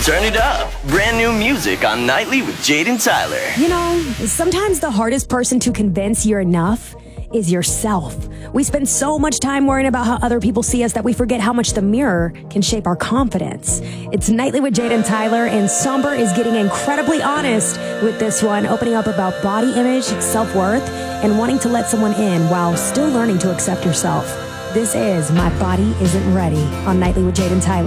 Turn it up. Brand new music on Nightly with Jade and Tyler. You know, sometimes the hardest person to convince you're enough is yourself. We spend so much time worrying about how other people see us that we forget how much the mirror can shape our confidence. It's Nightly with Jade and Tyler, and Somber is getting incredibly honest with this one, opening up about body image, self-worth, and wanting to let someone in while still learning to accept yourself. This is My Body Isn't Ready on Nightly with Jade and Tyler.